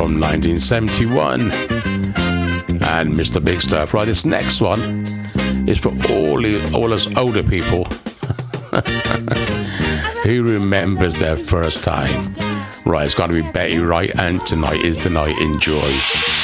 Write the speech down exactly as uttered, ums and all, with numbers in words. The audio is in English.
from nineteen seventy-one. And Mister Big Stuff. Right, this next one is for all, the, all us older people who remembers their first time. Right, it's got to be Betty Wright, and Tonight is the Night. Enjoy.